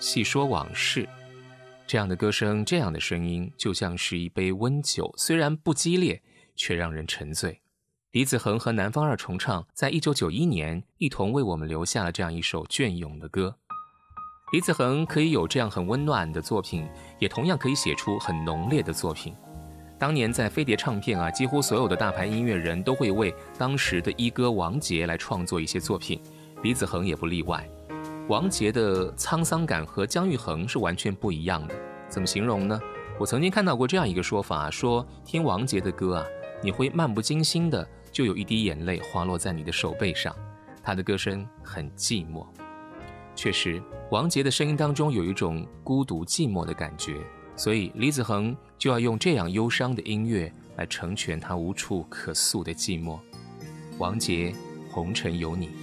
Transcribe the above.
细说往事。这样的歌声，这样的声音，就像是一杯温酒，虽然不激烈，却让人沉醉。李子恒和南方二重唱在1991年一同为我们留下了这样一首隽永的歌。李子恒可以有这样很温暖的作品，也同样可以写出很浓烈的作品。当年在飞碟唱片几乎所有的大牌音乐人都会为当时的一哥王杰来创作一些作品，李子恒也不例外。王杰的沧桑感和姜育恒是完全不一样的，怎么形容呢？我曾经看到过这样一个说法，说听王杰的歌你会漫不经心的就有一滴眼泪滑落在你的手背上，他的歌声很寂寞。确实，王杰的声音当中有一种孤独寂寞的感觉，所以李子恒就要用这样忧伤的音乐来成全他无处可诉的寂寞。王杰，红尘有你。